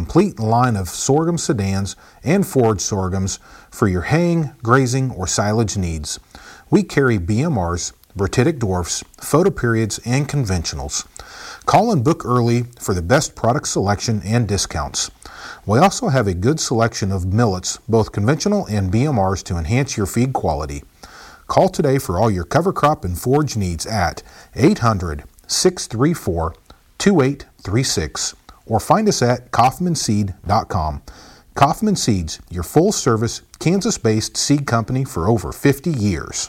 complete line of sorghum sedans and forage sorghums for your haying, grazing, or silage needs. We carry BMRs, Bertitic dwarfs, photoperiods, and conventionals. Call and book early for the best product selection and discounts. We also have a good selection of millets, both conventional and BMRs, to enhance your feed quality. Call today for all your cover crop and forage needs at 800-634-2836 or find us at kaufmanseed.com. Kaufman Seeds, your full-service, Kansas-based seed company for over 50 years.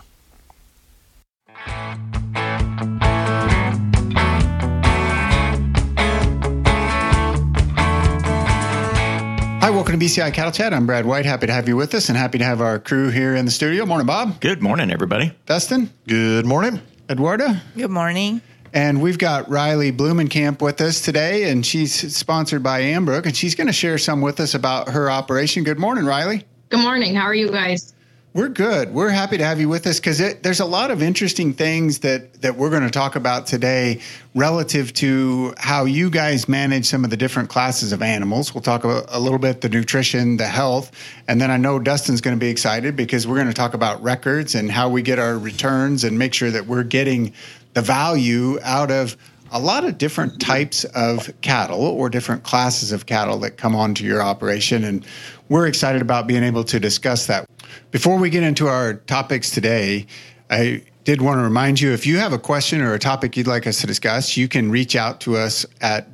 Hi, welcome to BCI Cattle Chat. I'm Brad White. Happy to have you with us and happy to have our crew here in the studio. Morning, Bob. Good morning, everybody. Dustin. Good morning. Eduardo. Good morning. And we've got Riley Blumenkamp with us today, and she's sponsored by Ambrook, and she's going to share some with us about her operation. Good morning, Riley. Good morning. How are you guys? We're good. We're happy to have you with us because there's a lot of interesting things that we're going to talk about today relative to how you guys manage some of the different classes of animals. We'll talk about a little bit the nutrition, the health, and then I know Dustin's going to be excited because we're going to talk about records and how we get our returns and make sure that we're getting the value out of a lot of different types of cattle or different classes of cattle that come onto your operation. And we're excited about being able to discuss that. Before we get into our topics today, I did want to remind you, if you have a question or a topic you'd like us to discuss, you can reach out to us at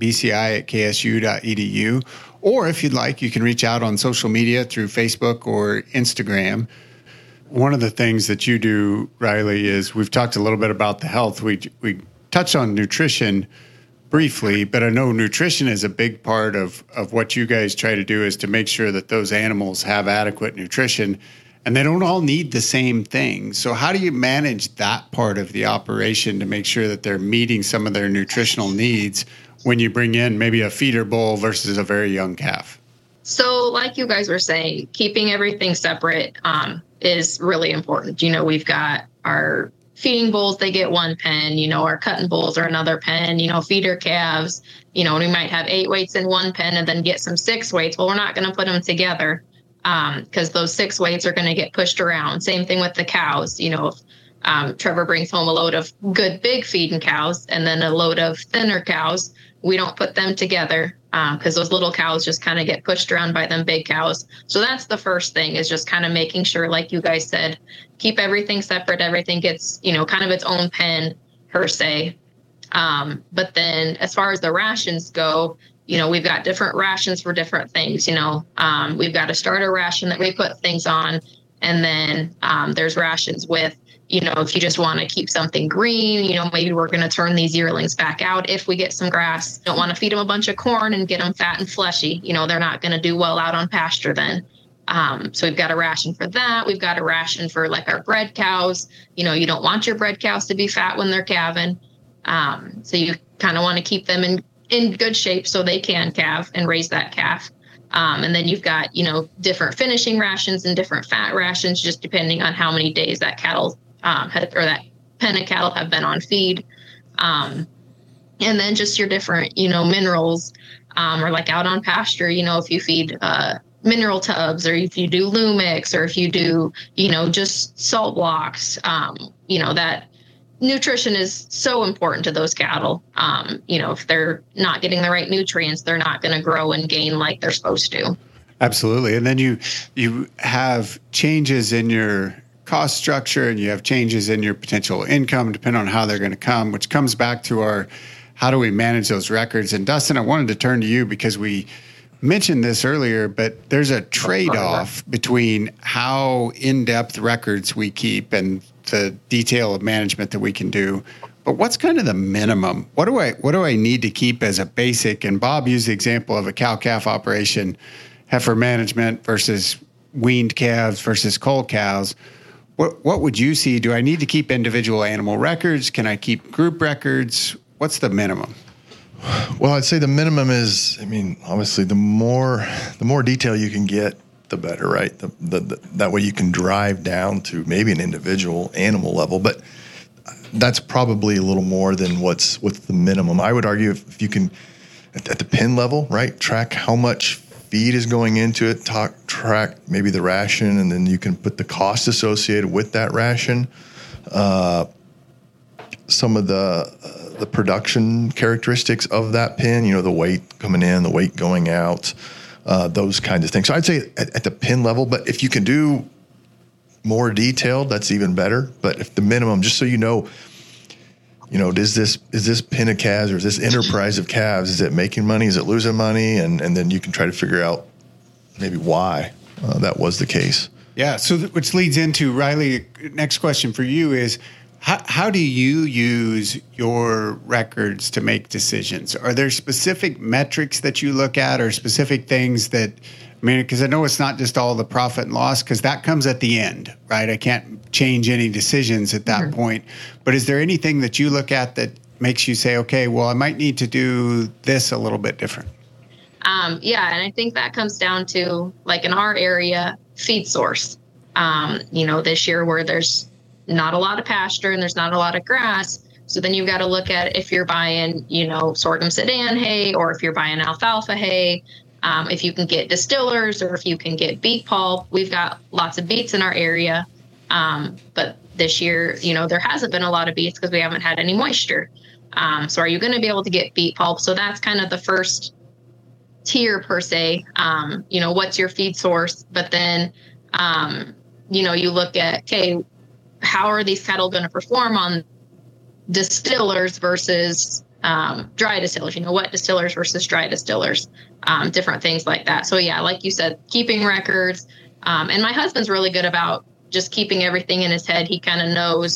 bci@ksu.edu. Or if you'd like, you can reach out on social media through Facebook or Instagram. One of the things that you do, Riley, is we've talked a little bit about the health. We touched on nutrition briefly, but I know nutrition is a big part of what you guys try to do is to make sure that those animals have adequate nutrition, and they don't all need the same thing. So how do you manage that part of the operation to make sure that they're meeting some of their nutritional needs when you bring in maybe a feeder bull versus a very young calf? So like you guys were saying, keeping everything separate is really important. You know, we've got our feeding bulls, they get one pen, you know, our cutting bulls are another pen, you know, feeder calves, you know, and we might have 8 weights in one pen and then get some 6 weights. Well, we're not going to put them together because those 6 weights are going to get pushed around. Same thing with the cows. You know, if Trevor brings home a load of good big feeding cows and then a load of thinner cows, we don't put them together because those little cows just kind of get pushed around by them big cows. So that's the first thing, is just kind of making sure, like you guys said, keep everything separate. Everything gets, you know, kind of its own pen per se. But then as far as the rations go, you know, we've got different rations for different things. You know, we've got a starter ration that we put things on. And then there's rations with, you know, if you just want to keep something green, you know, maybe we're going to turn these yearlings back out if we get some grass. Don't want to feed them a bunch of corn and get them fat and fleshy. You know, they're not going to do well out on pasture then. So we've got a ration for that. We've got a ration for like our bred cows. You know, you don't want your bred cows to be fat when they're calving. So you kind of want to keep them in good shape so they can calve and raise that calf. And then you've got, you know, different finishing rations and different fat rations, just depending on how many days that cattle or that pen of cattle have been on feed. And then just your different, you know, minerals, or like out on pasture, you know, if you feed mineral tubs, or if you do Lumix, or if you do, you know, just salt blocks, you know, that nutrition is so important to those cattle. You know, if they're not getting the right nutrients, they're not going to grow and gain like they're supposed to. Absolutely. And then you have changes in your cost structure, and you have changes in your potential income depending on how they're going to come, which comes back to our how do we manage those records. And Dustin, I wanted to turn to you because we mentioned this earlier, but there's a trade-off between how in-depth records we keep and the detail of management that we can do. But what's kind of the minimum? What do I need to keep as a basic? And Bob used the example of a cow-calf operation, heifer management versus weaned calves versus cull cows. What would you see? Do I need to keep individual animal records? Can I keep group records? What's the minimum? Well, I'd say the minimum is, I mean, obviously the more detail you can get, the better, right? That way you can drive down to maybe an individual animal level, but that's probably a little more than what's the minimum. I would argue if you can at the pin level, right? Track how much feed is going into it, track maybe the ration, and then you can put the cost associated with that ration. Some of the production characteristics of that pin, the weight coming in, the weight going out, those kinds of things. So I'd say at the pin level, but if you can do more detailed, that's even better. But if the minimum, just so is this pin of calves or is this enterprise of calves, is it making money? Is it losing money? And then you can try to figure out maybe why that was the case. Yeah. So which leads into, Riley, next question for you is, how do you use your records to make decisions? Are there specific metrics that you look at or specific things that, because I know it's not just all the profit and loss, because that comes at the end, right? I can't change any decisions at that point. But is there anything that you look at that makes you say, okay, well, I might need to do this a little bit different? Yeah, and I think that comes down to, like in our area, feed source. This year where there's not a lot of pasture and there's not a lot of grass. So then you've got to look at if you're buying, sorghum Sudan hay, or if you're buying alfalfa hay, if you can get distillers or if you can get beet pulp. We've got lots of beets in our area. But this year, there hasn't been a lot of beets because we haven't had any moisture. So are you going to be able to get beet pulp? So that's kind of the first tier per se. What's your feed source? But then, you look at, okay, how are these cattle going to perform on distillers versus dry distillers? What distillers versus dry distillers, different things like that. So yeah, like you said, keeping records. And my husband's really good about just keeping everything in his head. He kind of knows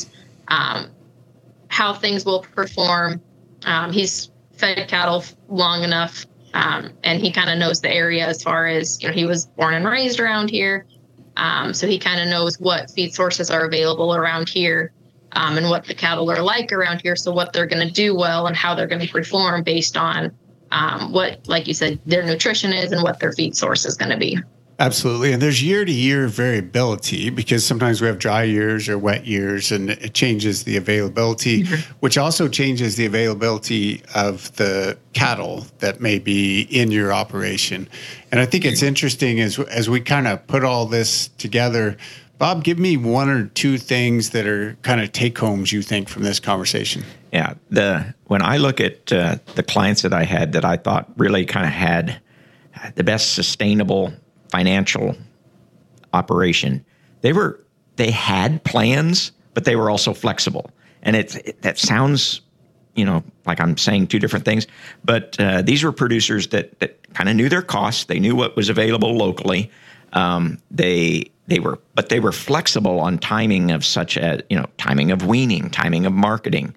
how things will perform. He's fed cattle long enough, and he kind of knows the area as far as, he was born and raised around here. So he kind of knows what feed sources are available around here, and what the cattle are like around here. So what they're going to do well and how they're going to perform based on what, like you said, their nutrition is and what their feed source is going to be. Absolutely. And there's year to year variability because sometimes we have dry years or wet years, and it changes the availability, which also changes the availability of the cattle that may be in your operation. And I think it's interesting as we kind of put all this together. Bob, give me one or two things that are kind of take homes you think from this conversation. Yeah. When I look at the clients that I had that I thought really kind of had the best sustainable financial operation, they had plans, but they were also flexible. And that sounds, like I'm saying two different things, but these were producers that kind of knew their costs. They knew what was available locally. They were flexible on timing of such as, timing of weaning, timing of marketing.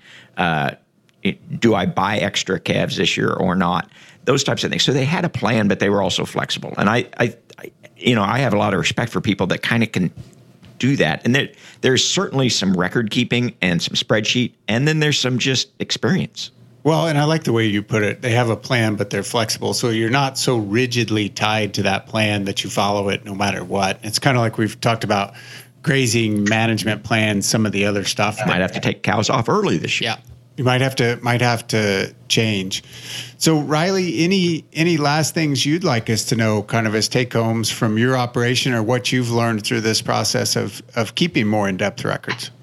Do I buy extra calves this year or not? Those types of things. So they had a plan, but they were also flexible. And I have a lot of respect for people that kind of can do that. And there's certainly some record keeping and some spreadsheet, and then there's some just experience. Well, and I like the way you put it. They have a plan, but they're flexible. So you're not so rigidly tied to that plan that you follow it no matter what. It's kind of like we've talked about grazing management plans, some of the other stuff. Might have to take cows off early this year. Yeah. You might have to change. So Riley, any last things you'd like us to know kind of as take homes from your operation or what you've learned through this process of keeping more in-depth records?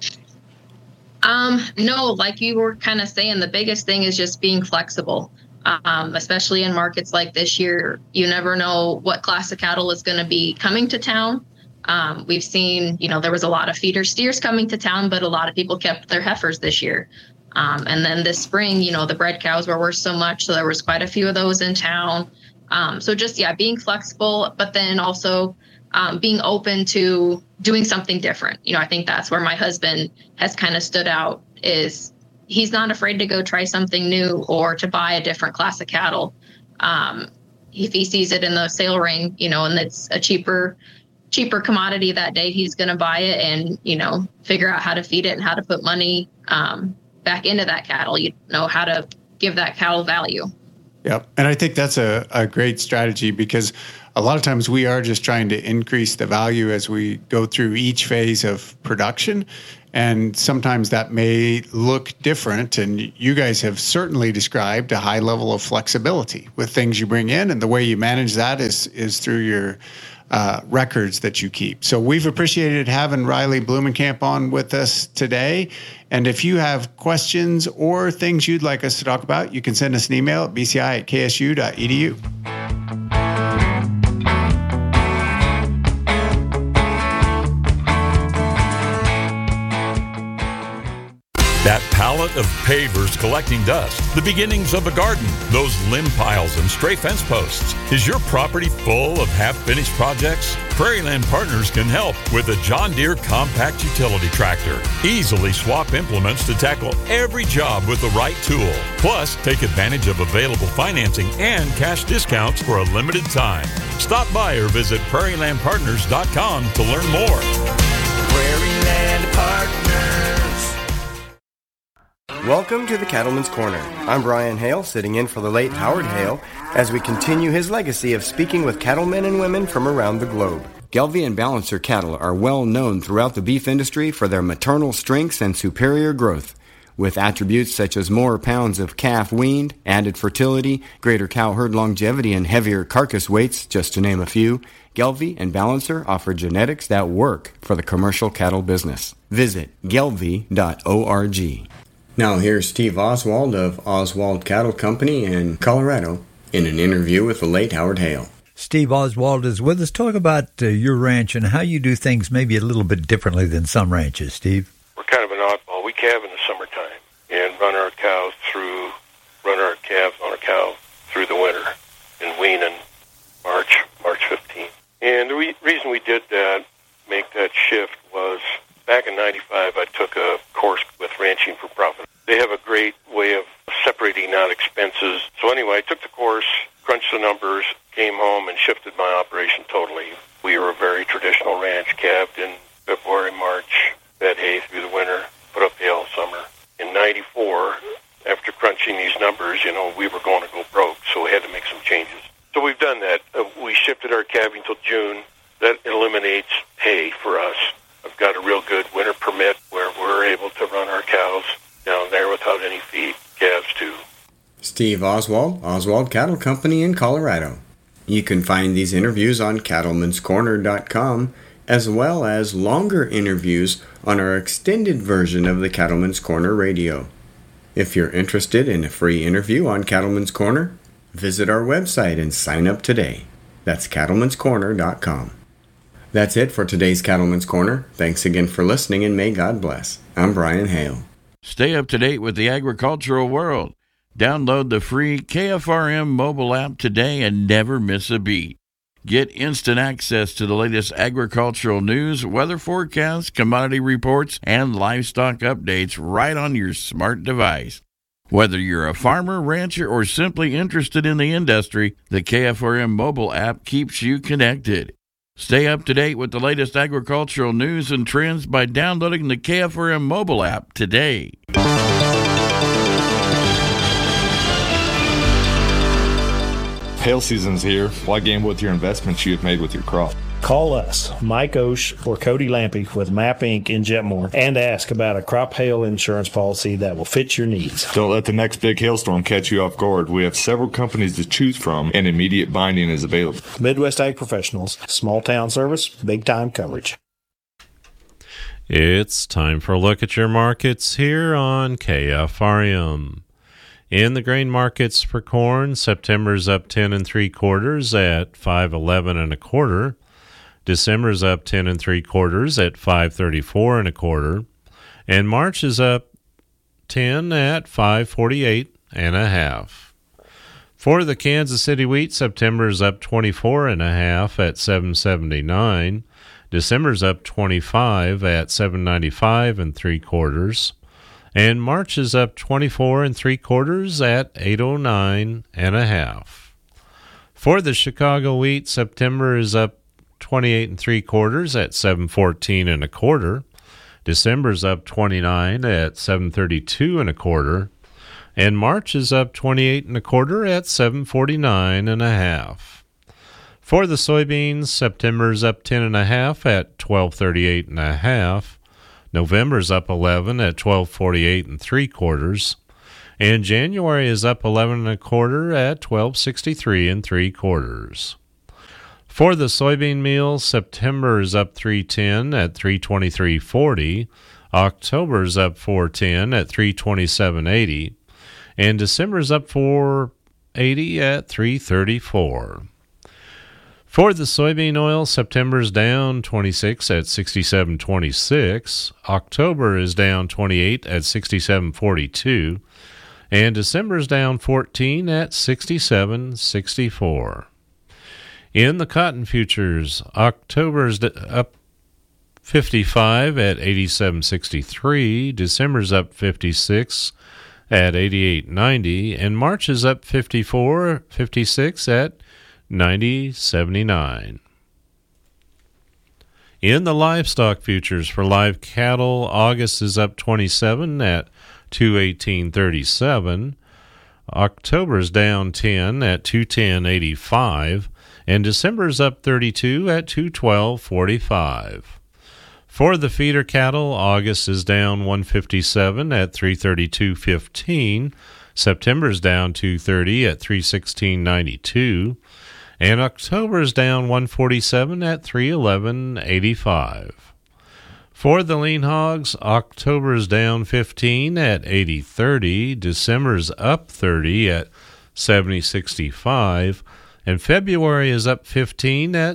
No, like you were kind of saying, the biggest thing is just being flexible, especially in markets like this year. You never know what class of cattle is going to be coming to town. We've seen, there was a lot of feeder steers coming to town, but a lot of people kept their heifers this year. And then this spring, the bred cows were worth so much. So there was quite a few of those in town. So just, being flexible, but then also being open to doing something different. I think that's where my husband has kind of stood out, is he's not afraid to go try something new or to buy a different class of cattle. If he sees it in the sale ring, and it's a cheaper commodity that day, he's going to buy it and, figure out how to feed it and how to put money back into that cattle, how to give that cattle value. Yep. And I think that's a great strategy, because a lot of times we are just trying to increase the value as we go through each phase of production. And sometimes that may look different. And you guys have certainly described a high level of flexibility with things you bring in. And the way you manage that is through your records that you keep. So we've appreciated having Riley Blumenkamp on with us today. And if you have questions or things you'd like us to talk about, you can send us an email at bci@ksu.edu. That pallet of pavers collecting dust, the beginnings of a garden, those limb piles and stray fence posts. Is your property full of half-finished projects? Prairieland Partners can help with a John Deere compact utility tractor. Easily swap implements to tackle every job with the right tool. Plus, take advantage of available financing and cash discounts for a limited time. Stop by or visit prairielandpartners.com to learn more. Prairieland Partners. Welcome to the Cattleman's Corner. I'm Brian Hale, sitting in for the late Howard Hale, as we continue his legacy of speaking with cattlemen and women from around the globe. Gelbvieh and Balancer cattle are well known throughout the beef industry for their maternal strengths and superior growth. With attributes such as more pounds of calf weaned, added fertility, greater cow herd longevity, and heavier carcass weights, just to name a few, Gelbvieh and Balancer offer genetics that work for the commercial cattle business. Visit gelbvieh.org. Now here's Steve Oswald of Oswald Cattle Company in Colorado in an interview with the late Howard Hale. Steve Oswald is with us. Talk about your ranch and how you do things maybe a little bit differently than some ranches, Steve. We're kind of an oddball. We calve in the summertime and run our calves on our cow through the winter and wean in March 15th. And the reason we did that, make that shift, was back in 95, I took a course with Ranching for Profit. They have a great way of separating out expenses. So anyway, I took the course, crunched the numbers, came home, and shifted my operation totally. We were a very traditional ranch, calved in February, March, fed hay through the winter, put up hay all summer. In 94, after crunching these numbers, we were going to go broke, so we had to make some changes. So we've done that. We shifted our calving till June. That eliminates hay for us. I've got a real good winter permit where we're able to run our cows down there without any feed, calves too. Steve Oswald, Oswald Cattle Company in Colorado. You can find these interviews on cattleman'scorner.com, as well as longer interviews on our extended version of the Cattleman's Corner radio. If you're interested in a free interview on Cattleman's Corner, visit our website and sign up today. That's cattleman'scorner.com. That's it for today's Cattleman's Corner. Thanks again for listening, and may God bless. I'm Brian Hale. Stay up to date with the agricultural world. Download the free KFRM mobile app today and never miss a beat. Get instant access to the latest agricultural news, weather forecasts, commodity reports, and livestock updates right on your smart device. Whether you're a farmer, rancher, or simply interested in the industry, the KFRM mobile app keeps you connected. Stay up to date with the latest agricultural news and trends by downloading the KFRM mobile app today. Hail season's here. Why gamble with your investments you have made with your crop? Call us, Mike Osh or Cody Lampy with MAP Inc. in Jetmore, and ask about a crop hail insurance policy that will fit your needs. Don't let the next big hailstorm catch you off guard. We have several companies to choose from, and immediate binding is available. Midwest Ag Professionals, small town service, big time coverage. It's time for a look at your markets here on KFRM. In the grain markets for corn, September's up 10 3/4 at 5.11 1/4. December's up 10 3/4 at 5.34 1/4, and March is up 10 at 5.48 1/2. For the Kansas City wheat, September's up 24 1/2 at 7.79. December's up 25 at 7.95 3/4. And March is up 24 3/4 at 8.09 1/2. For the Chicago wheat, September is up 28 3/4 at 7.14 1/4. December's up 29 at 7.32 1/4. And March is up 28 1/4 at 749 1/2. For the soybeans, September is up 10 1/2 at 1238 1/2. November's up 11 at 1248 3/4. And January is up 11 1/4 at 1263 3/4. For the soybean meal, September is up 310 at 323.40. October's up 410 at 327.80. And December's up 480 at 334. For the soybean oil, September's down 26 at 67.26. October is down 28 at 67.42. And December's down 14 at 67.64. In the cotton futures, October's up 55 at 87.63. December's up 56 at 88.90. And March is up 56 at 90.79. In the livestock futures for live cattle, August is up 27 at 218.37. October's down 10 at 210.85. And December's up 32 at 212.45. For the feeder cattle, August is down 157 at 332.15. September's down 230 at 316.92. And October's down 147 at 311.85. For the lean hogs, October's down 15 at 80.30, December's up 30 at 70.65, and February is up 15 at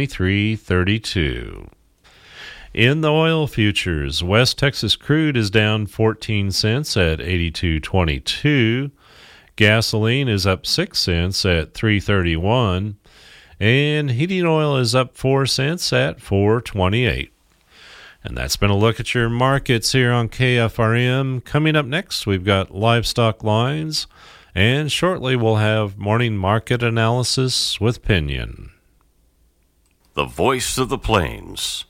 73.32. In the oil futures, West Texas crude is down 14 cents at 82.22, gasoline is up 6 cents at 3.31, and heating oil is up 4 cents at 4.28. And that's been a look at your markets here on KFRM. Coming up next, we've got livestock lines, and shortly we'll have morning market analysis with Pinion. The voice of the plains,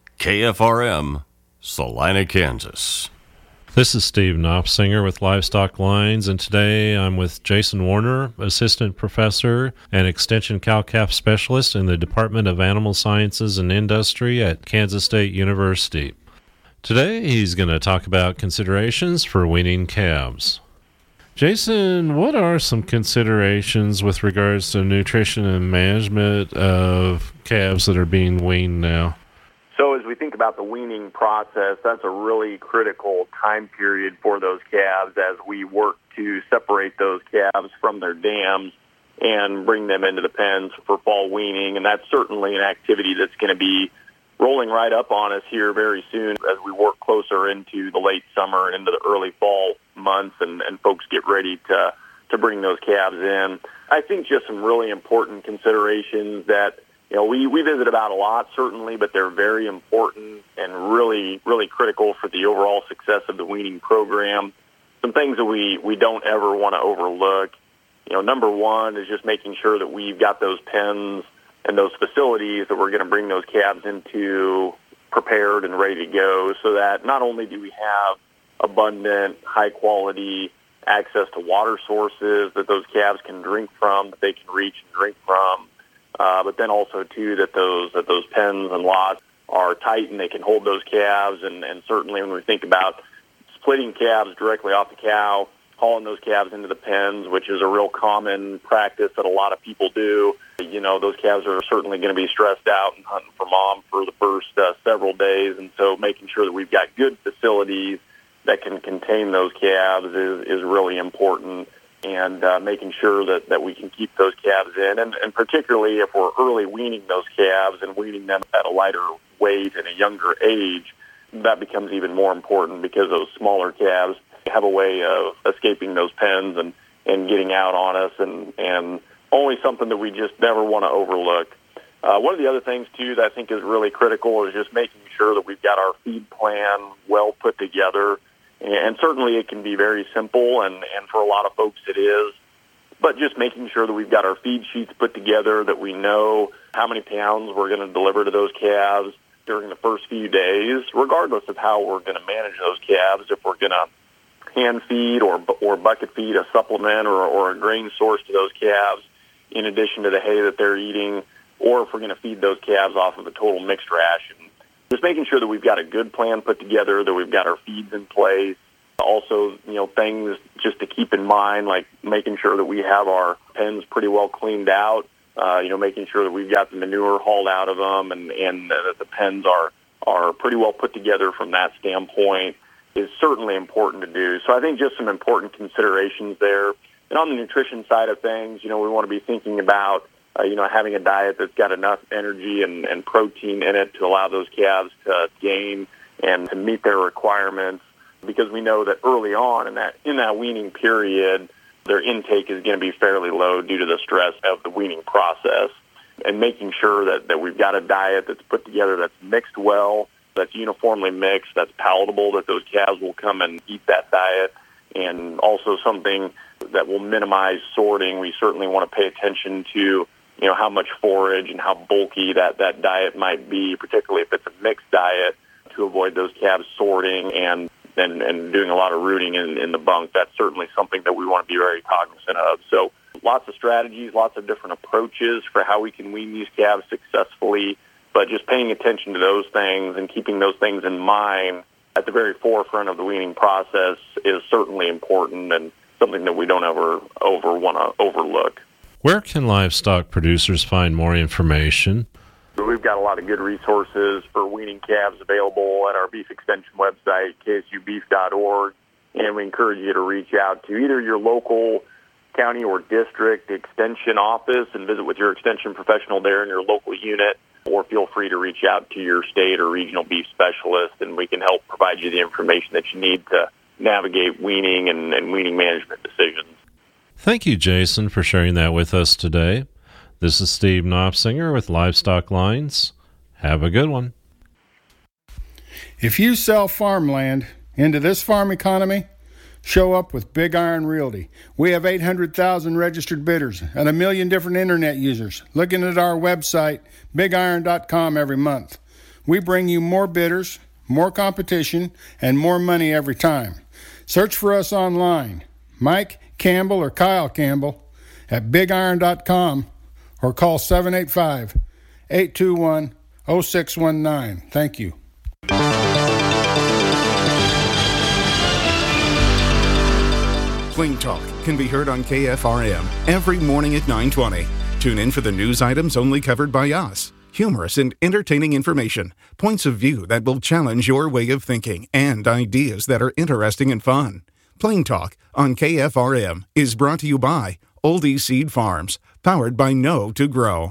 KFRM, Salina, Kansas. This is Steve Knopfsinger with Livestock Lines, and today I'm with Jason Warner, Assistant Professor and Extension Cow-Calf Specialist in the Department of Animal Sciences and Industry at Kansas State University. Today he's going to talk about considerations for weaning calves. Jason, what are some considerations with regards to nutrition and management of calves that are being weaned now? So as we think about the weaning process, that's a really critical time period for those calves as we work to separate those calves from their dams and bring them into the pens for fall weaning. And that's certainly an activity that's going to be rolling right up on us here very soon as we work closer into the late summer and into the early fall months and folks get ready to bring those calves in. I think just some really important considerations that we visit about a lot, certainly, but they're very important and really, really critical for the overall success of the weaning program. Some things that we don't ever want to overlook. Number one is just making sure that we've got those pens and those facilities that we're going to bring those calves into prepared and ready to go so that not only do we have abundant, high-quality access to water sources that those calves can drink from, that they can reach and drink from, but then also, too, that those pens and lots are tight and they can hold those calves. And certainly when we think about splitting calves directly off the cow, hauling those calves into the pens, which is a real common practice that a lot of people do, those calves are certainly going to be stressed out and hunting for mom for the first several days. And so making sure that we've got good facilities that can contain those calves is really important. And making sure that we can keep those calves in. And particularly if we're early weaning those calves and weaning them at a lighter weight and a younger age, that becomes even more important because those smaller calves have a way of escaping those pens and getting out on us and only something that we just never want to overlook. One of the other things, too, that I think is really critical is just making sure that we've got our feed plan well put together. And certainly it can be very simple, and for a lot of folks it is. But just making sure that we've got our feed sheets put together, that we know how many pounds we're going to deliver to those calves during the first few days, regardless of how we're going to manage those calves. If we're going to can feed or bucket feed, a supplement or a grain source to those calves, in addition to the hay that they're eating, or if we're going to feed those calves off of a total mixed ration. Just making sure that we've got a good plan put together, that we've got our feeds in place. Also, things just to keep in mind, like making sure that we have our pens pretty well cleaned out, making sure that we've got the manure hauled out of them and that the pens are pretty well put together from that standpoint is certainly important to do. So I think just some important considerations there. And on the nutrition side of things, we want to be thinking about, having a diet that's got enough energy and protein in it to allow those calves to gain and to meet their requirements, because we know that early on in that weaning period, their intake is going to be fairly low due to the stress of the weaning process. And making sure that we've got a diet that's put together, that's mixed well, that's uniformly mixed, that's palatable, that those calves will come and eat that diet, and also something that will minimize sorting. We certainly want to pay attention to, how much forage and how bulky that diet might be, particularly if it's a mixed diet, to avoid those calves sorting and doing a lot of rooting in the bunk. That's certainly something that we want to be very cognizant of. So lots of strategies, lots of different approaches for how we can wean these calves successfully, but just paying attention to those things and keeping those things in mind at the very forefront of the weaning process is certainly important and something that we don't ever want to overlook. Where can livestock producers find more information? We've got a lot of good resources for weaning calves available at our beef extension website, ksubeef.org, and we encourage you to reach out to either your local county or district extension office and visit with your extension professional there in your local unit, or feel free to reach out to your state or regional beef specialist, and we can help provide you the information that you need to navigate weaning and weaning management decisions. Thank you, Jason, for sharing that with us today. This is Steve Knopsinger with Livestock Lines. Have a good one. If you sell farmland into this farm economy, show up with Big Iron Realty. We have 800,000 registered bidders and 1 million different internet users looking at our website, bigiron.com, every month. We bring you more bidders, more competition, and more money every time. Search for us online, Mike Campbell or Kyle Campbell, at bigiron.com, or call 785-821-0619. Thank you. Plain Talk can be heard on KFRM every morning at 9:20. Tune in for the news items only covered by us. Humorous and entertaining information, points of view that will challenge your way of thinking, and ideas that are interesting and fun. Plain Talk on KFRM is brought to you by Oldie Seed Farms, powered by Know to Grow.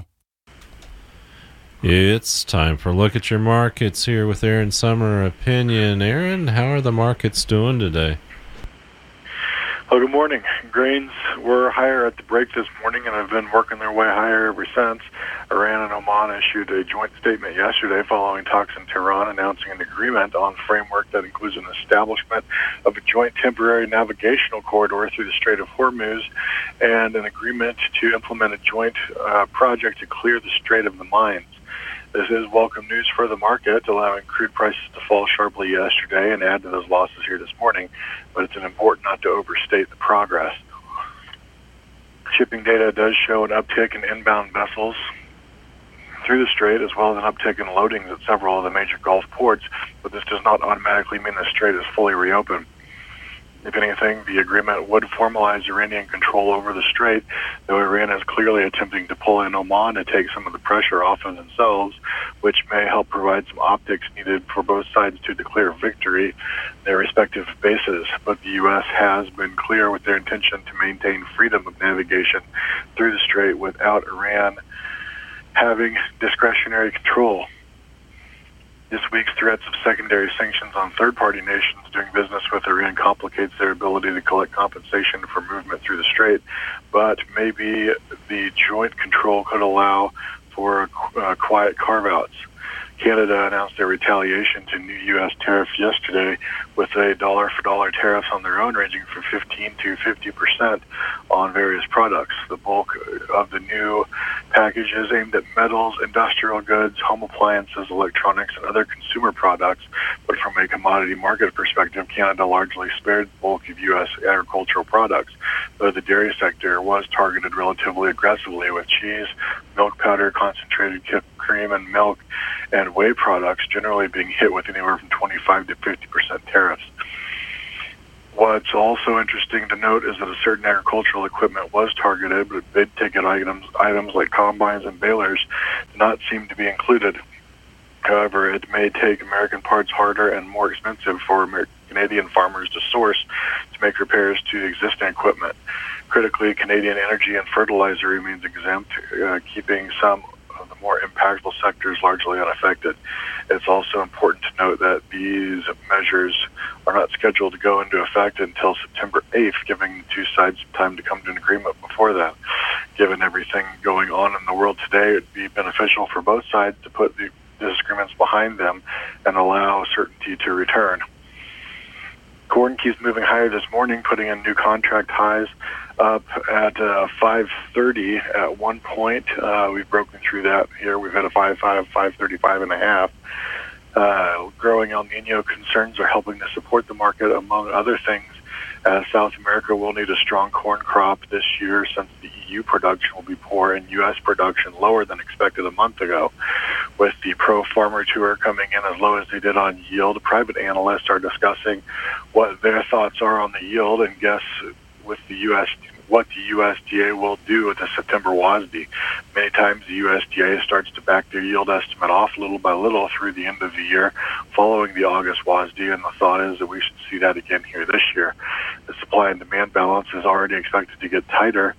It's time for a look at your markets here with Aaron Summer Opinion. Aaron, how are the markets doing today? Well, good morning. Grains were higher at the break this morning and have been working their way higher ever since. Iran and Oman issued a joint statement yesterday following talks in Tehran announcing an agreement on framework that includes an establishment of a joint temporary navigational corridor through the Strait of Hormuz and an agreement to implement a joint project to clear the Strait of the mines. This is welcome news for the market, allowing crude prices to fall sharply yesterday and add to those losses here this morning, but it's important not to overstate the progress. Shipping data does show an uptick in inbound vessels through the strait, as well as an uptick in loadings at several of the major Gulf ports, but this does not automatically mean the strait is fully reopened. If anything, the agreement would formalize Iranian control over the strait, though Iran is clearly attempting to pull in Oman to take some of the pressure off of themselves, which may help provide some optics needed for both sides to declare victory in their respective bases. But the U.S. has been clear with their intention to maintain freedom of navigation through the strait without Iran having discretionary control. This week's threats of secondary sanctions on third-party nations doing business with Iran complicates their ability to collect compensation for movement through the strait, but maybe the joint control could allow for quiet carve-outs. Canada announced their retaliation to new U.S. tariffs yesterday with a dollar-for-dollar tariffs on their own, ranging from 15 to 50% on various products. The bulk of the new package is aimed at metals, industrial goods, home appliances, electronics, and other consumer products. But from a commodity market perspective, Canada largely spared the bulk of U.S. agricultural products, though the dairy sector was targeted relatively aggressively, with cheese, milk powder, concentrated cream, and milk and whey products generally being hit with anywhere from 25 to 50% tariffs. What's also interesting to note is that a certain agricultural equipment was targeted, but big-ticket items like combines and balers do not seem to be included. However, it may take American parts harder and more expensive for Canadian farmers to source to make repairs to existing equipment. Critically, Canadian energy and fertilizer remains exempt, keeping some of the more impactful sectors largely unaffected. It's also important to note that these measures are not scheduled to go into effect until September 8th, giving the two sides time to come to an agreement before that. Given everything going on in the world today, it would be beneficial for both sides to put the disagreements behind them and allow certainty to return. Corn keeps moving higher this morning, putting in new contract highs up at 5.30 at one point. We've broken through that here. We've had a 5.35 and a half. Growing El Nino concerns are helping to support the market, among other things, as South America will need a strong corn crop this year since the EU production will be poor and U.S. production lower than expected a month ago. With the pro-farmer tour coming in as low as they did on yield, private analysts are discussing what their thoughts are on the yield and guess with the U.S. what the USDA will do with the September WASDE. Many times the USDA starts to back their yield estimate off little by little through the end of the year following the August WASDE, and the thought is that we should see that again here this year. The supply and demand balance is already expected to get tighter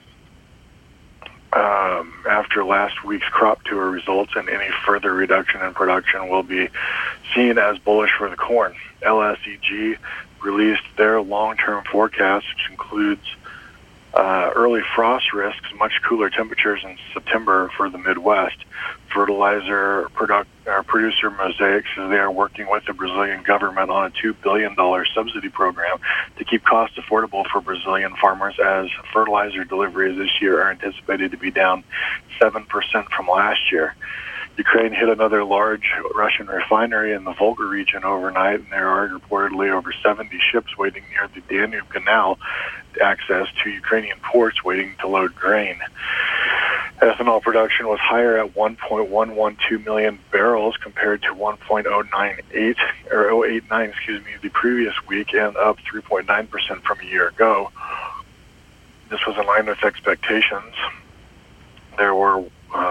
after last week's crop tour results, and any further reduction in production will be seen as bullish for the corn. LSEG released their long-term forecast, which includes early frost risks, much cooler temperatures in September for the Midwest. Fertilizer producer Mosaic says they are working with the Brazilian government on a $2 billion subsidy program to keep costs affordable for Brazilian farmers, as fertilizer deliveries this year are anticipated to be down 7% from last year. Ukraine hit another large Russian refinery in the Volga region overnight, and there are reportedly over 70 ships waiting near the Danube Canal access to Ukrainian ports waiting to load grain. Ethanol production was higher at 1.112 million barrels compared to 1.089 the previous week, and up 3.9% from a year ago. This was in line with expectations. There were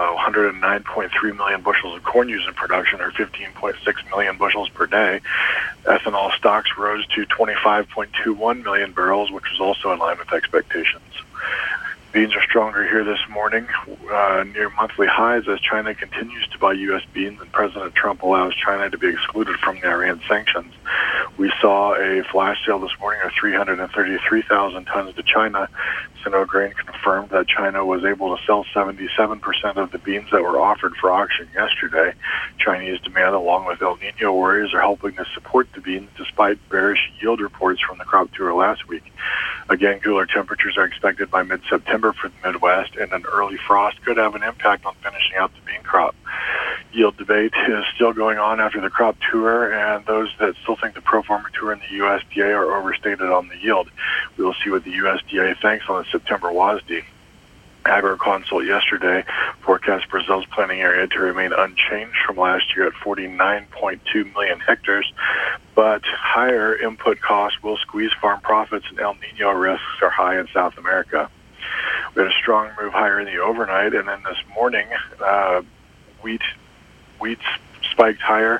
109.3 million bushels of corn used in production, or 15.6 million bushels per day. Ethanol stocks rose to 25.21 million barrels, which was also in line with expectations. Beans are stronger here this morning, near monthly highs, as China continues to buy U.S. beans and President Trump allows China to be excluded from the Iran sanctions. We saw a flash sale this morning of 333,000 tons to China. Sino Grain confirmed that China was able to sell 77% of the beans that were offered for auction yesterday. Chinese demand, along with El Nino worries, are helping to support the beans despite bearish yield reports from the crop tour last week. Again, cooler temperatures are expected by mid-September for the Midwest, and an early frost could have an impact on finishing out the bean crop. Yield debate is still going on after the crop tour, and those that still think the pro-farmer tour and the USDA are overstated on the yield. We will see what the USDA thinks on the September WASDE. AgriConsult yesterday forecast Brazil's planting area to remain unchanged from last year at 49.2 million hectares, but higher input costs will squeeze farm profits, and El Nino risks are high in South America. We had a strong move higher in the overnight, and then this morning, wheat spiked higher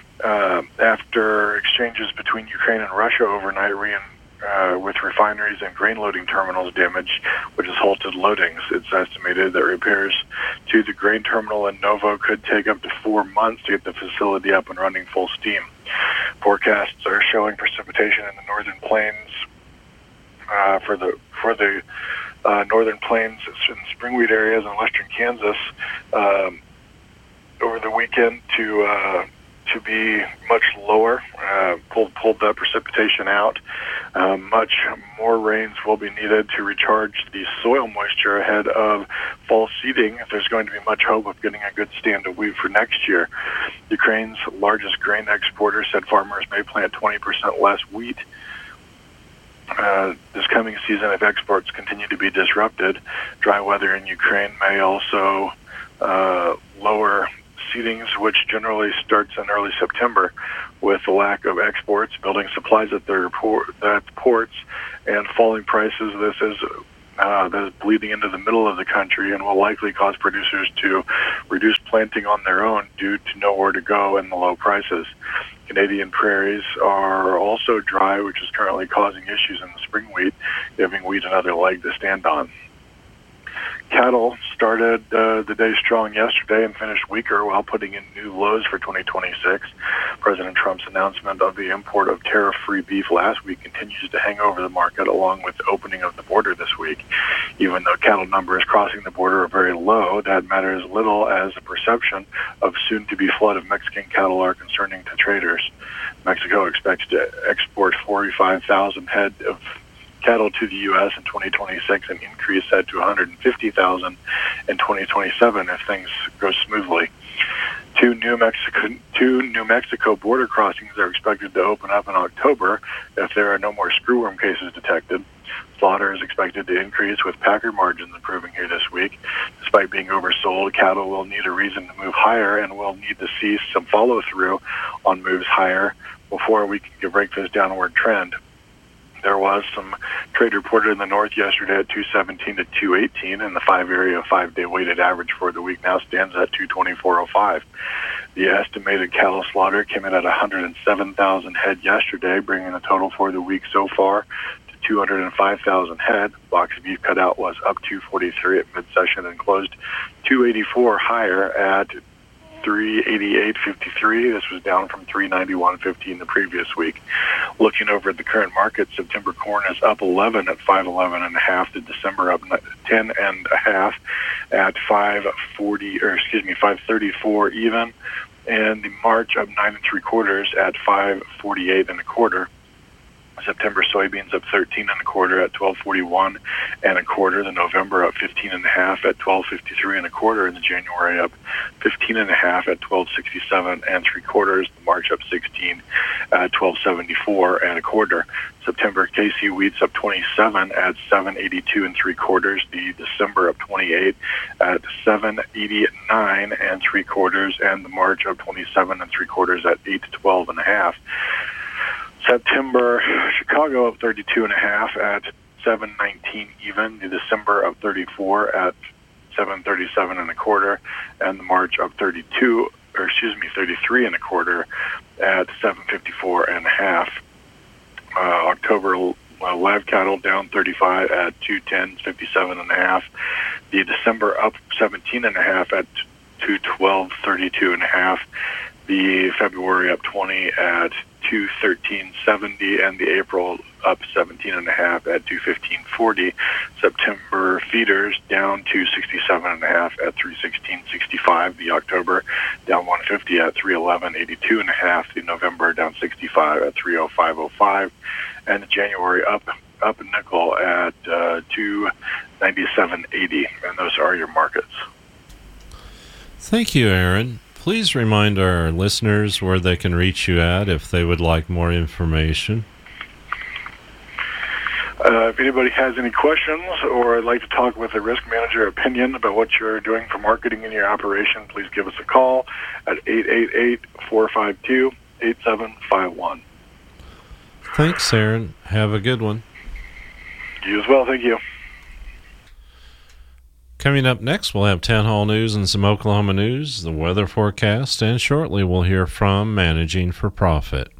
after exchanges between Ukraine and Russia overnight with refineries and grain loading terminals damaged, which has halted loadings. It's estimated that repairs to the grain terminal in Novo could take up to 4 months to get the facility up and running full steam. Forecasts are showing precipitation in the northern plains for the northern plains and spring wheat areas in western Kansas over the weekend to be much lower, pulled that precipitation out. Much more rains will be needed to recharge the soil moisture ahead of fall seeding if there's going to be much hope of getting a good stand of wheat for next year. Ukraine's largest grain exporter said farmers may plant 20% less wheat this coming season if exports continue to be disrupted. Dry weather in Ukraine may also lower seedings, which generally starts in early September. With the lack of exports, building supplies at their ports, and falling prices, this is bleeding into the middle of the country and will likely cause producers to reduce planting on their own due to nowhere to go and the low prices. Canadian prairies are also dry, which is currently causing issues in the spring wheat, giving wheat another leg to stand on. Cattle started the day strong yesterday and finished weaker while putting in new lows for 2026. President Trump's announcement of the import of tariff-free beef last week continues to hang over the market along with the opening of the border this week. Even though cattle numbers crossing the border are very low, that matters little as the perception of soon-to-be flood of Mexican cattle are concerning to traders. Mexico expects to export 45,000 head of cattle to the U.S. in 2026, an increase set to 150,000 in 2027 if things go smoothly. Two New Mexico border crossings are expected to open up in October if there are no more screwworm cases detected. Slaughter is expected to increase with packer margins improving here this week. Despite being oversold, cattle will need a reason to move higher and will need to see some follow-through on moves higher before we can break this downward trend. There was some trade reported in the north yesterday at 217 to 218, and the 5-day weighted average for the week now stands at 224.05. The estimated cattle slaughter came in at 107,000 head yesterday, bringing the total for the week so far to 205,000 head. Box beef cutout was up 243 at mid-session and closed 284 higher at 388.53. This was down from 391.15 the previous week. Looking over at the current market, September corn is up 11 at 511.5. The December up 10.5 at 534 even, and the March up 9 3/4 at 548.25. September soybeans up 13.25 at 1241.25. The November up 15.5 at 1253.25, and the January up 15.5 at 1267.75. The March up 16 at 1274.25. September KC wheat's up 27 at 782.75. The December up 28 at 789.75, and the March up 27.75 at 812.5. September, Chicago up 32.5 at 719 even. The December up 34 at 737.25, and the March up 33.25 at 754.5. October live cattle down 35 at 210.57.5. The December up 17.5 at 212.32.5. The February up 20 at 213.70, and the April up 17.5 at 215.40. September feeders down to 67.5 at 316.65. The October down 150 at 311.82.5. The November down 65 at 305.05, and the January up a nickel at 297.80. And those are your markets. Thank you, Aaron. Please remind our listeners where they can reach you at if they would like more information. If anybody has any questions or would like to talk with a risk manager opinion about what you're doing for marketing in your operation, please give us a call at 888-452-8751. Thanks, Aaron. Have a good one. You as well. Thank you. Coming up next, we'll have Town Hall News and some Oklahoma news, the weather forecast, and shortly we'll hear from Managing for Profit.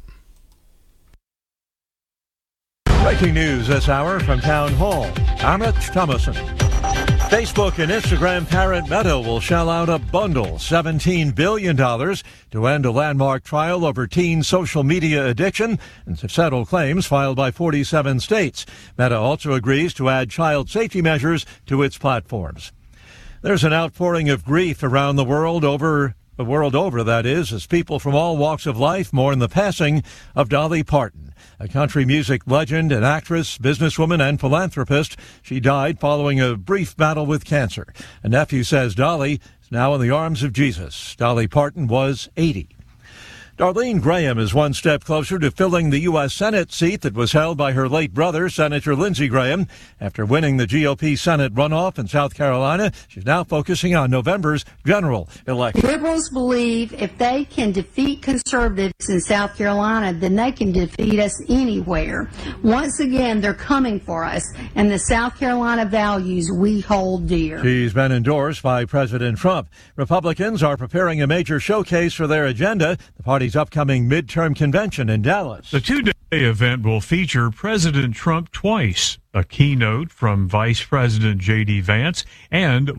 Breaking news this hour from Town Hall. I'm Rich Thomason. Facebook and Instagram parent Meta will shell out a bundle, $17 billion, to end a landmark trial over teen social media addiction and to settle claims filed by 47 states. Meta also agrees to add child safety measures to its platforms. There's an outpouring of grief around the world over the world over, that is, as people from all walks of life mourn the passing of Dolly Parton, a country music legend, an actress, businesswoman, and philanthropist. She died following a brief battle with cancer. A nephew says Dolly is now in the arms of Jesus. Dolly Parton was 80. Darlene Graham is one step closer to filling the U.S. Senate seat that was held by her late brother, Senator Lindsey Graham. After winning the GOP Senate runoff in South Carolina, she's now focusing on November's general election. Liberals believe if they can defeat conservatives in South Carolina, then they can defeat us anywhere. Once again, they're coming for us, and the South Carolina values we hold dear. She's been endorsed by President Trump. Republicans are preparing a major showcase for their agenda, the party's upcoming midterm convention in Dallas. The two-day event will feature President Trump twice, a keynote from Vice President J.D. Vance, and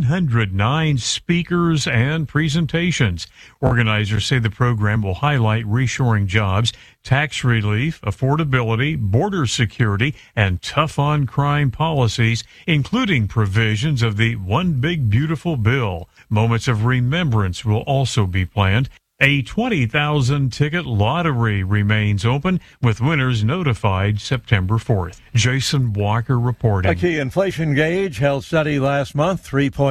109 speakers and presentations. Organizers say the program will highlight reshoring jobs, tax relief, affordability, border security, and tough-on-crime policies, including provisions of the One Big Beautiful Bill. Moments of remembrance will also be planned. A 20,000-ticket lottery remains open, with winners notified September 4th. Jason Walker reporting. A key inflation gauge held steady last month,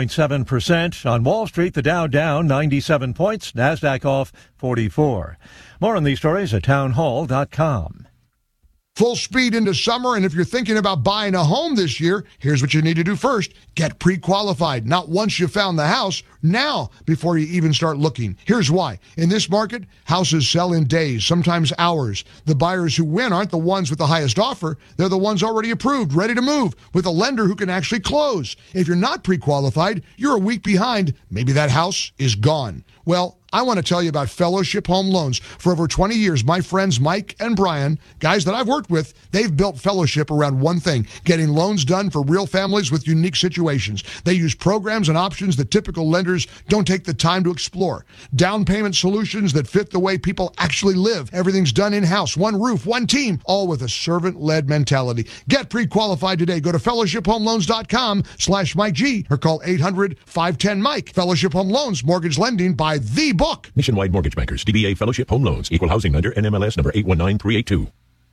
3.7%. On Wall Street, the Dow down 97 points, NASDAQ off 44. More on these stories at townhall.com. Full speed into summer, and if you're thinking about buying a home this year, here's what you need to do first. Get pre-qualified. Not once you found the house, now before you even start looking. Here's why. In this market, houses sell in days, sometimes hours. The buyers who win aren't the ones with the highest offer. They're the ones already approved, ready to move, with a lender who can actually close. If you're not pre-qualified, you're a week behind. Maybe that house is gone. Well, I want to tell you about Fellowship Home Loans. For over 20 years, my friends Mike and Brian, guys that I've worked with, they've built Fellowship around one thing, getting loans done for real families with unique situations. They use programs and options that typical lenders don't take the time to explore. Down payment solutions that fit the way people actually live. Everything's done in-house, one roof, one team, all with a servant-led mentality. Get pre-qualified today. Go to fellowshiphomeloans.com/Mike G or call 800-510-MIKE. Fellowship Home Loans, mortgage lending by the book. Nationwide Mortgage Bankers, DBA Fellowship Home Loans, Equal Housing Lender, NMLS number 819382.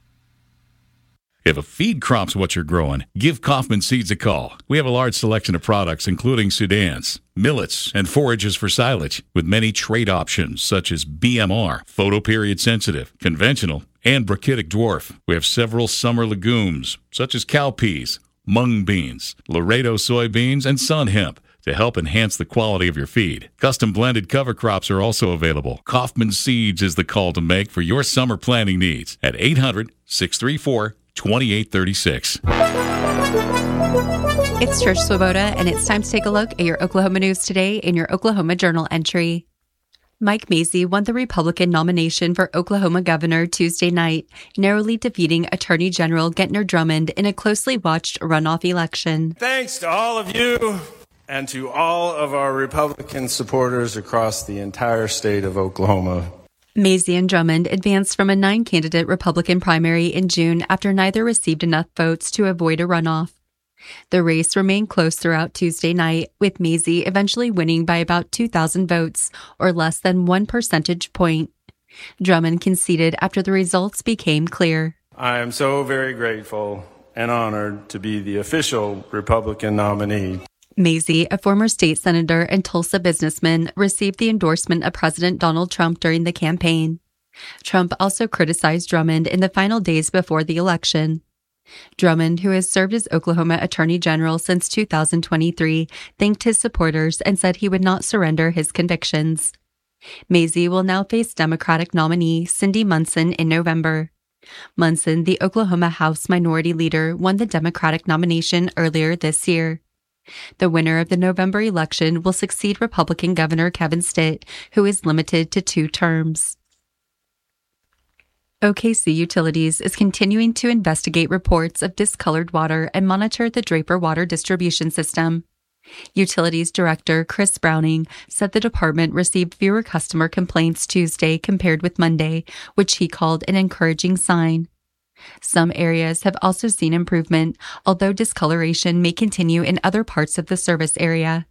If a feed crop's what you're growing, give Kaufman Seeds a call. We have a large selection of products, including Sudans, millets, and forages for silage, with many trait options such as BMR, photoperiod sensitive, conventional, and brachytic dwarf. We have several summer legumes, such as cowpeas, mung beans, Laredo soybeans, and sun hemp, to help enhance the quality of your feed. Custom blended cover crops are also available. Kaufman Seeds is the call to make for your summer planting needs at 800-634-2836. It's Trish Swoboda, and it's time to take a look at your Oklahoma news today in your Oklahoma Journal entry. Mike Macy won the Republican nomination for Oklahoma governor Tuesday night, narrowly defeating Attorney General Gentner Drummond in a closely watched runoff election. Thanks to all of you and to all of our Republican supporters across the entire state of Oklahoma. Macy and Drummond advanced from a 9-candidate Republican primary in June after neither received enough votes to avoid a runoff. The race remained close throughout Tuesday night, with Macy eventually winning by about 2,000 votes, or less than 1 percentage point. Drummond conceded after the results became clear. I am so very grateful and honored to be the official Republican nominee. Macy, a former state senator and Tulsa businessman, received the endorsement of President Donald Trump during the campaign. Trump also criticized Drummond in the final days before the election. Drummond, who has served as Oklahoma Attorney General since 2023, thanked his supporters and said he would not surrender his convictions. Macy will now face Democratic nominee Cindy Munson in November. Munson, the Oklahoma House Minority Leader, won the Democratic nomination earlier this year. The winner of the November election will succeed Republican Governor Kevin Stitt, who is limited to 2 terms. OKC Utilities is continuing to investigate reports of discolored water and monitor the Draper water distribution system. Utilities Director Chris Browning said the department received fewer customer complaints Tuesday compared with Monday, which he called an encouraging sign. Some areas have also seen improvement, although discoloration may continue in other parts of the service area.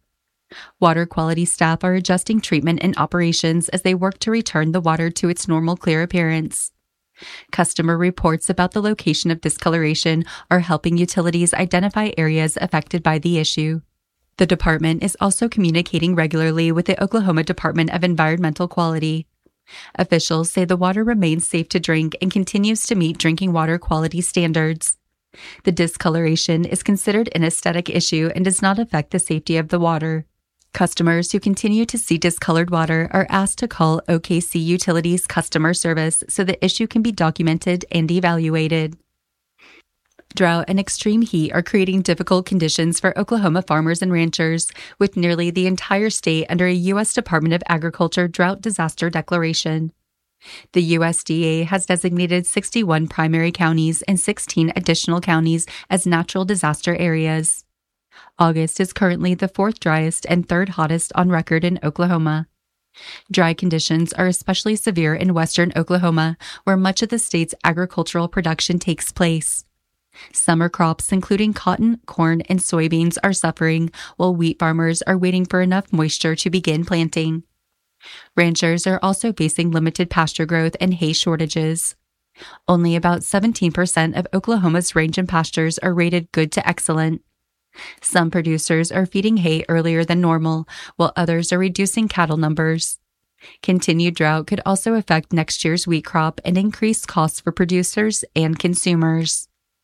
Water quality staff are adjusting treatment and operations as they work to return the water to its normal clear appearance. Customer reports about the location of discoloration are helping utilities identify areas affected by the issue. The department is also communicating regularly with the Oklahoma Department of Environmental Quality. Officials say the water remains safe to drink and continues to meet drinking water quality standards. The discoloration is considered an aesthetic issue and does not affect the safety of the water. Customers who continue to see discolored water are asked to call OKC Utilities customer service so the issue can be documented and evaluated. Drought and extreme heat are creating difficult conditions for Oklahoma farmers and ranchers, with nearly the entire state under a U.S. Department of Agriculture drought disaster declaration. The USDA has designated 61 primary counties and 16 additional counties as natural disaster areas. August is currently the fourth driest and third hottest on record in Oklahoma. Dry conditions are especially severe in western Oklahoma, where much of the state's agricultural production takes place. Summer crops, including cotton, corn, and soybeans, are suffering, while wheat farmers are waiting for enough moisture to begin planting. Ranchers are also facing limited pasture growth and hay shortages. Only about 17% of Oklahoma's range and pastures are rated good to excellent. Some producers are feeding hay earlier than normal, while others are reducing cattle numbers. Continued drought could also affect next year's wheat crop and increase costs for producers and consumers.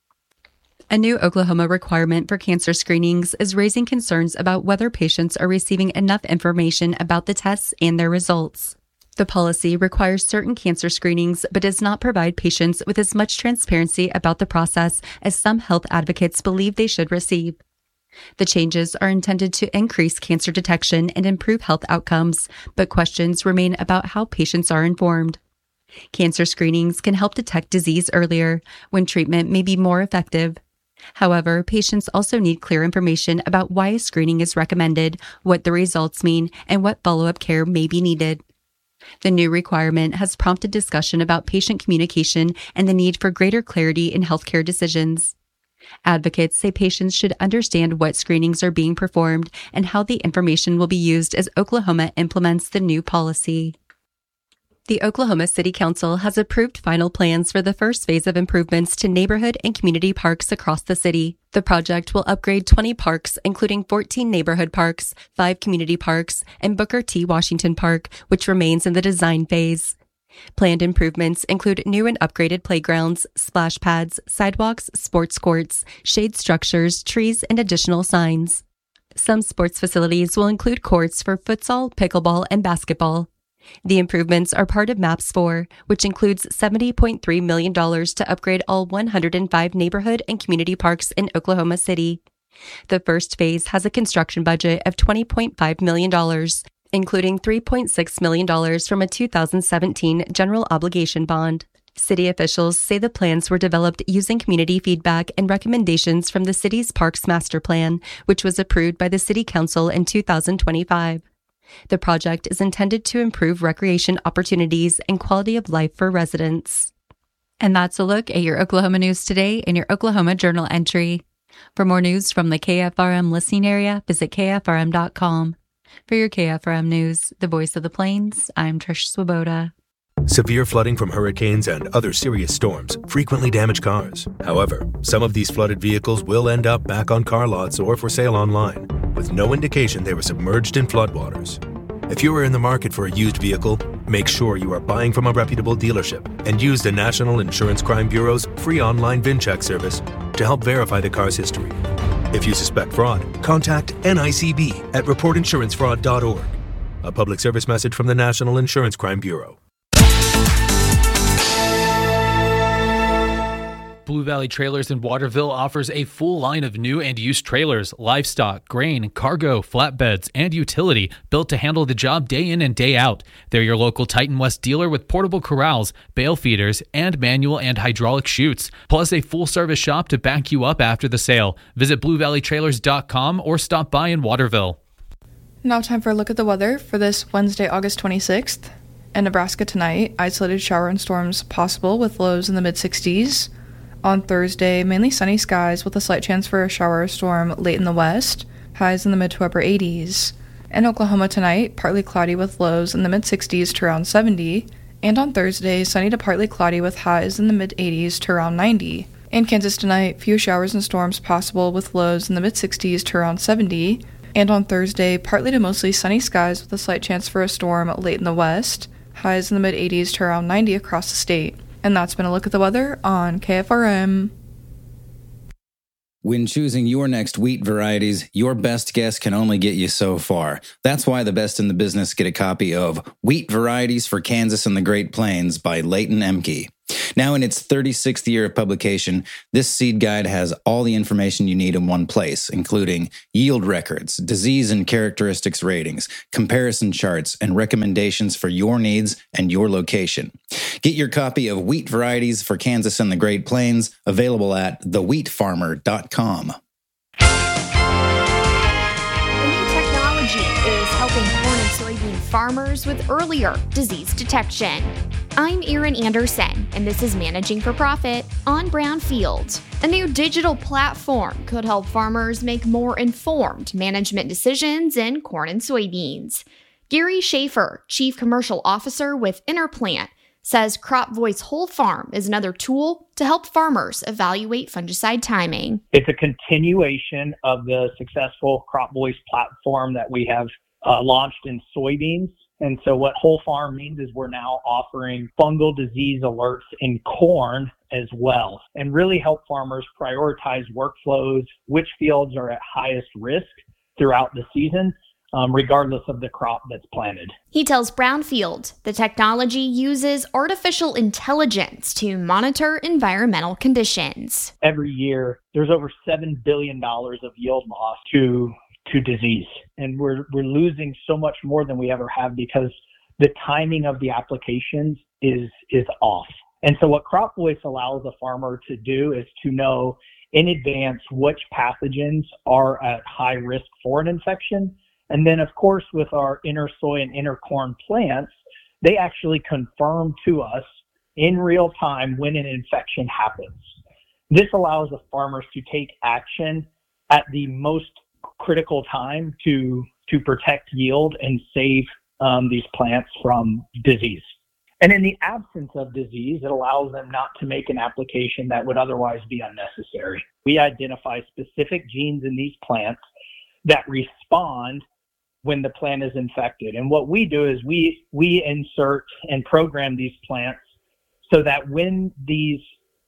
A new Oklahoma requirement for cancer screenings is raising concerns about whether patients are receiving enough information about the tests and their results. The policy requires certain cancer screenings but does not provide patients with as much transparency about the process as some health advocates believe they should receive. The changes are intended to increase cancer detection and improve health outcomes, but questions remain about how patients are informed. Cancer screenings can help detect disease earlier, when treatment may be more effective. However, patients also need clear information about why a screening is recommended, what the results mean, and what follow-up care may be needed. The new requirement has prompted discussion about patient communication and the need for greater clarity in healthcare decisions. Advocates say patients should understand what screenings are being performed and how the information will be used as Oklahoma implements the new policy. The Oklahoma City Council has approved final plans for the first phase of improvements to neighborhood and community parks across the city. The project will upgrade 20 parks, including 14 neighborhood parks, 5 community parks, and Booker T. Washington Park, which remains in the design phase. Planned improvements include new and upgraded playgrounds, splash pads, sidewalks, sports courts, shade structures, trees, and additional signs. Some sports facilities will include courts for futsal, pickleball, and basketball. The improvements are part of MAPS 4, which includes $70.3 million to upgrade all 105 neighborhood and community parks in Oklahoma City. The first phase has a construction budget of $20.5 million, including $3.6 million from a 2017 general obligation bond. City officials say the plans were developed using community feedback and recommendations from the city's Parks Master Plan, which was approved by the City Council in 2025. The project is intended to improve recreation opportunities and quality of life for residents. And that's a look at your Oklahoma news today in your Oklahoma Journal entry. For more news from the KFRM listening area, visit KFRM.com. For your KFRM news, the voice of the plains, I'm Trish Swoboda. Severe flooding from hurricanes and other serious storms frequently damage cars. However, some of these flooded vehicles will end up back on car lots or for sale online, with no indication they were submerged in floodwaters. If you are in the market for a used vehicle, make sure you are buying from a reputable dealership and use the National Insurance Crime Bureau's free online VIN check service to help verify the car's history. If you suspect fraud, contact NICB at reportinsurancefraud.org. A public service message from the National Insurance Crime Bureau. Blue Valley Trailers in Waterville offers a full line of new and used trailers, livestock, grain, cargo, flatbeds, and utility built to handle the job day in and day out. They're your local Titan West dealer with portable corrals, bale feeders, and manual and hydraulic chutes, plus a full-service shop to back you up after the sale. Visit BlueValleyTrailers.com or stop by in Waterville. Now time for a look at the weather for this Wednesday, August 26th. In Nebraska tonight, isolated shower and storms possible with lows in the mid-60s. On Thursday, mainly sunny skies with a slight chance for a shower or storm late in the west, highs in the mid to upper 80s. In Oklahoma tonight, partly cloudy with lows in the mid-60s to around 70. And on Thursday, sunny to partly cloudy with highs in the mid-80s to around 90. In Kansas tonight, few showers and storms possible with lows in the mid-60s to around 70. And on Thursday, partly to mostly sunny skies with a slight chance for a storm late in the west. Highs in the mid-80s to around 90 across the state. And that's been a look at the weather on KFRM. When choosing your next wheat varieties, your best guess can only get you so far. That's why the best in the business get a copy of Wheat Varieties for Kansas and the Great Plains by Leighton Emke. Now in its 36th year of publication, this seed guide has all the information you need in one place, including yield records, disease and characteristics ratings, comparison charts, and recommendations for your needs and your location. Get your copy of Wheat Varieties for Kansas and the Great Plains, available at thewheatfarmer.com. Is helping corn and soybean farmers with earlier disease detection. I'm Erin Anderson, and this is Managing for Profit on Brownfield. A new digital platform could help farmers make more informed management decisions in corn and soybeans. Gary Schaefer, Chief Commercial Officer with Interplant, says CropVoice Whole Farm is another tool to help farmers evaluate fungicide timing. It's a continuation of the successful CropVoice platform that we have launched in soybeans. And so what Whole Farm means is we're now offering fungal disease alerts in corn as well, and really help farmers prioritize workflows, which fields are at highest risk throughout the season, regardless of the crop that's planted. He tells Brownfield the technology uses artificial intelligence to monitor environmental conditions. Every year, there's over $7 billion of yield loss to disease. And we're losing so much more than we ever have because the timing of the applications is off. And so what CropVoice allows a farmer to do is to know in advance which pathogens are at high risk for an infection. And then, of course, with our inner soy and inner corn plants, they actually confirm to us in real time when an infection happens. This allows the farmers to take action at the most critical time to protect yield and save these plants from disease. And in the absence of disease, it allows them not to make an application that would otherwise be unnecessary. We identify specific genes in these plants that respond when the plant is infected. And what we do is we insert and program these plants so that when these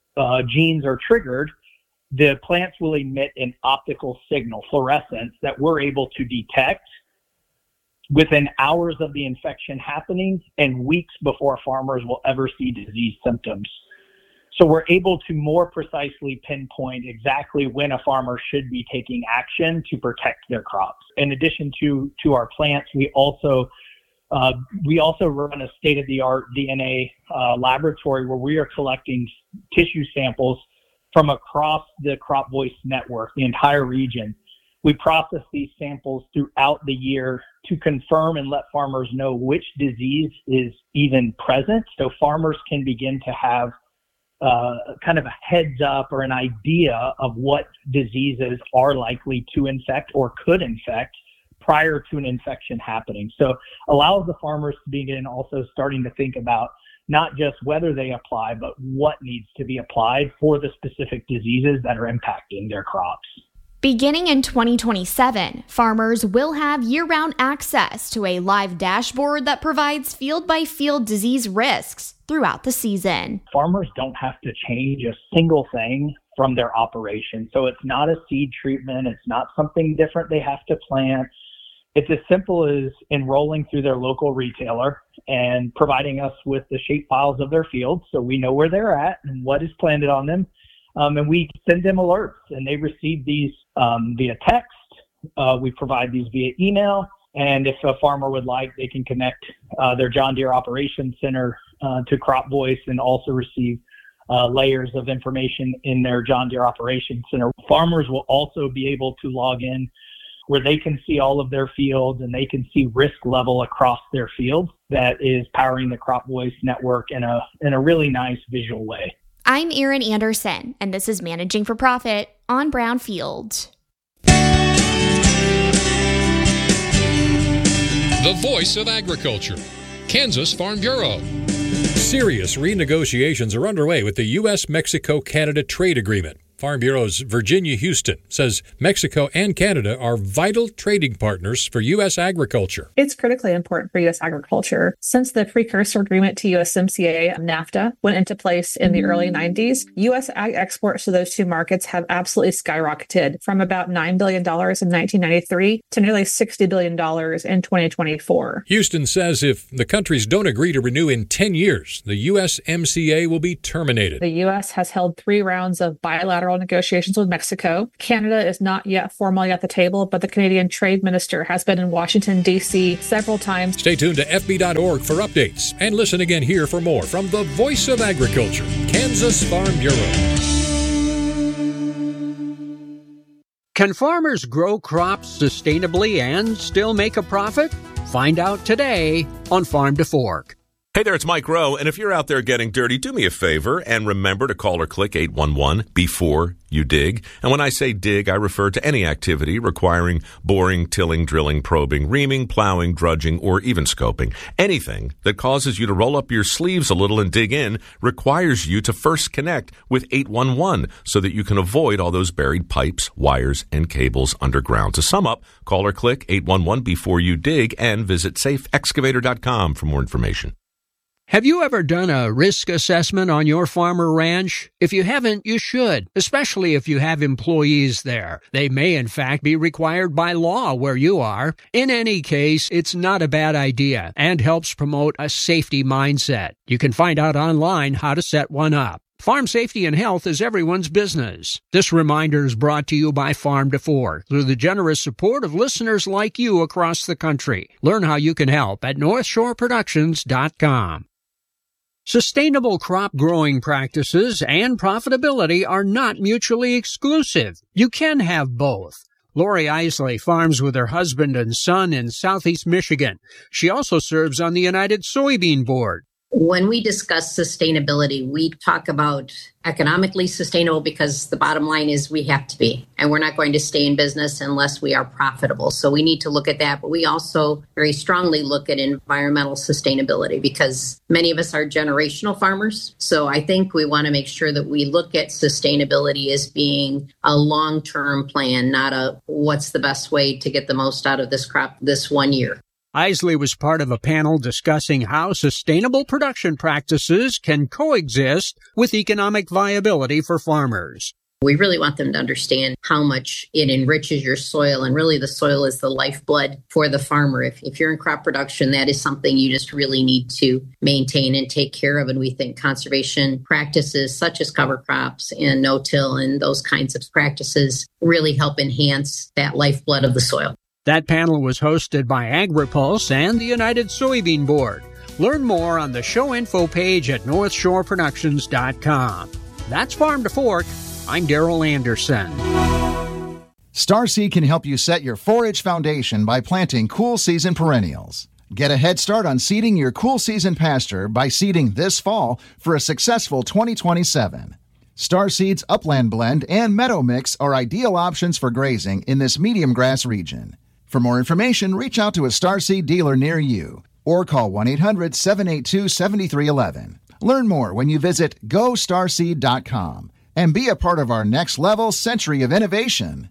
genes are triggered, the plants will emit an optical signal, fluorescence, that we're able to detect within hours of the infection happening and weeks before farmers will ever see disease symptoms. So we're able to more precisely pinpoint exactly when a farmer should be taking action to protect their crops. In addition to our plants, we also run a state-of-the-art DNA laboratory where we are collecting tissue samples from across the CropVoice network, the entire region. We process these samples throughout the year to confirm and let farmers know which disease is even present, so farmers can begin to have kind of a heads up or an idea of what diseases are likely to infect or could infect prior to an infection happening. So allows the farmers to begin also starting to think about not just whether they apply, but what needs to be applied for the specific diseases that are impacting their crops. Beginning in 2027, farmers will have year-round access to a live dashboard that provides field-by-field disease risks throughout the season. Farmers don't have to change a single thing from their operation. So it's not a seed treatment. It's not something different they have to plant. It's as simple as enrolling through their local retailer and providing us with the shape files of their fields so we know where they're at and what is planted on them. And we send them alerts, and they receive these via text. We provide these via email. And if a farmer would like, they can connect their John Deere Operations Center to CropVoice and also receive layers of information in their John Deere Operations Center. Farmers will also be able to log in where they can see all of their fields and they can see risk level across their fields that is powering the CropVoice network in a really nice visual way. I'm Erin Anderson, and this is Managing for Profit on Brownfield. the voice of agriculture, Kansas Farm Bureau. Serious renegotiations are underway with the U.S.-Mexico-Canada trade agreement. Farm Bureau's Virginia Houston says Mexico and Canada are vital trading partners for U.S. agriculture. It's critically important for U.S. agriculture. Since the precursor agreement to USMCA, NAFTA, went into place in the early 90s, U.S. ag exports to those two markets have absolutely skyrocketed from about $9 billion in 1993 to nearly $60 billion in 2024. Houston says if the countries don't agree to renew in 10 years, the USMCA will be terminated. The U.S. has held 3 rounds of bilateral negotiations with Mexico. Canada is not yet formally at the table, but the Canadian Trade Minister has been in Washington, D.C. several times. Stay tuned to FB.org for updates and listen again here for more from the Voice of Agriculture, Kansas Farm Bureau. Can farmers grow crops sustainably and still make a profit? Find out today on Farm to Fork. Hey there, it's Mike Rowe, and if you're out there getting dirty, do me a favor and remember to call or click 811 before you dig. And when I say dig, I refer to any activity requiring boring, tilling, drilling, probing, reaming, plowing, drudging, or even scoping. Anything that causes you to roll up your sleeves a little and dig in requires you to first connect with 811 so that you can avoid all those buried pipes, wires, and cables underground. To sum up, call or click 811 before you dig and visit safeexcavator.com for more information. Have you ever done a risk assessment on your farm or ranch? If you haven't, you should, especially if you have employees there. They may, in fact, be required by law where you are. In any case, it's not a bad idea and helps promote a safety mindset. You can find out online how to set one up. Farm safety and health is everyone's business. This reminder is brought to you by Farm to Fork through the generous support of listeners like you across the country. Learn how you can help at NorthshoreProductions.com. Sustainable crop growing practices and profitability are not mutually exclusive. You can have both. Lori Isley farms with her husband and son in southeast Michigan. She also serves on the United Soybean Board. When we discuss sustainability, we talk about economically sustainable because the bottom line is we have to be, and we're not going to stay in business unless we are profitable. So we need to look at that, but we also very strongly look at environmental sustainability because many of us are generational farmers. So I think we want to make sure that we look at sustainability as being a long-term plan, not a what's the best way to get the most out of this crop this one year. Isley was part of a panel discussing how sustainable production practices can coexist with economic viability for farmers. We really want them to understand how much it enriches your soil, and really the soil is the lifeblood for the farmer. If you're in crop production, that is something you just really need to maintain and take care of, and we think conservation practices such as cover crops and no-till and those kinds of practices really help enhance that lifeblood of the soil. That panel was hosted by AgriPulse and the United Soybean Board. Learn more on the show info page at NorthshoreProductions.com. That's Farm to Fork. I'm Darrell Anderson. Starseed can help you set your forage foundation by planting cool season perennials. Get a head start on seeding your cool season pasture by seeding this fall for a successful 2027. Starseed's Upland Blend and Meadow Mix are ideal options for grazing in this medium grass region. For more information, reach out to a Starseed dealer near you or call 1-800-782-7311. Learn more when you visit GoStarseed.com and be a part of our next level century of innovation.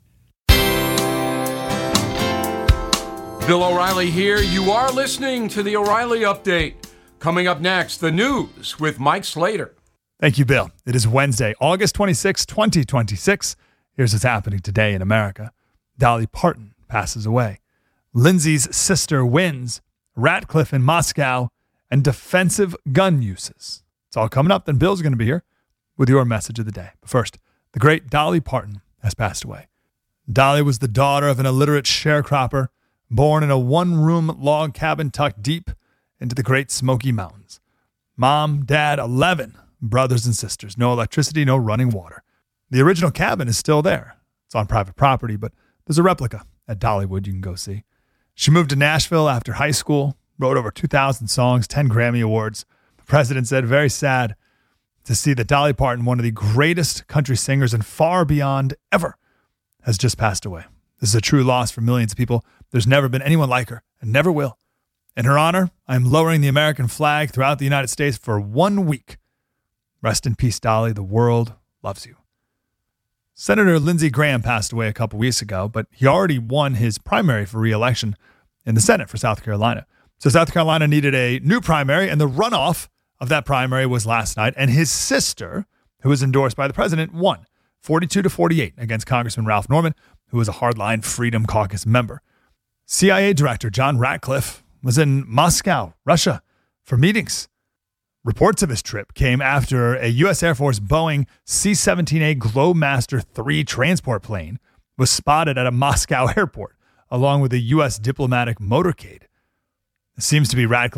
Bill O'Reilly here. You are listening to the O'Reilly Update. Coming up next, the news with Mike Slater. Thank you, Bill. It is Wednesday, August 26, 2026. Here's what's happening today in America. Dolly Parton passes away. Lindsay's sister wins. Ratcliffe in Moscow. And defensive gun uses. It's all coming up. Then Bill's going to be here with your message of the day. But first, the great Dolly Parton has passed away. Dolly was the daughter of an illiterate sharecropper born in a one-room log cabin tucked deep into the Great Smoky Mountains. Mom, dad, 11 brothers and sisters. No electricity, no running water. The original cabin is still there. It's on private property, but there's a replica at Dollywood you can go see. She moved to Nashville after high school, wrote over 2,000 songs, 10 Grammy Awards. The president said, very sad to see that Dolly Parton, one of the greatest country singers and far beyond ever, has just passed away. This is a true loss for millions of people. There's never been anyone like her, and never will. In her honor, I am lowering the American flag throughout the United States for 1 week. Rest in peace, Dolly. The world loves you. Senator Lindsey Graham passed away a couple weeks ago, but he already won his primary for re-election in the Senate for South Carolina. So South Carolina needed a new primary, and the runoff of that primary was last night, and his sister, who was endorsed by the president, won 42-48 against Congressman Ralph Norman, who was a hardline Freedom Caucus member. CIA Director John Ratcliffe was in Moscow, Russia, for meetings. Reports of his trip came after a U.S. Air Force Boeing C-17A Globemaster III transport plane was spotted at a Moscow airport, along with a U.S. diplomatic motorcade. It seems to be Ratcliffe